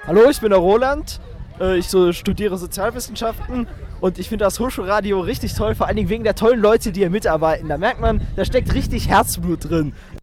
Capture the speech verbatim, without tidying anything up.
Hallo, ich bin der Roland. Ich so studiere Sozialwissenschaften und ich finde das Hochschulradio richtig toll, vor allen Dingen wegen der tollen Leute, die hier mitarbeiten. Da merkt man, da steckt richtig Herzblut drin.